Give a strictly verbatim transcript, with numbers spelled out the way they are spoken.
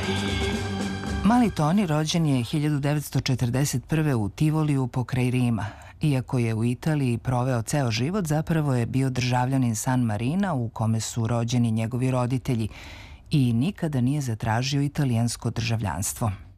Mali Toni rođen je hiljadu devetsto četrdeset prve. u Tivoliju pokraj Rima. Iako je u Italiji proveo ceo život, zapravo je bio državljanin San Marina u kome su rođeni njegovi roditelji i nikada nije zatražio italijansko državljanstvo.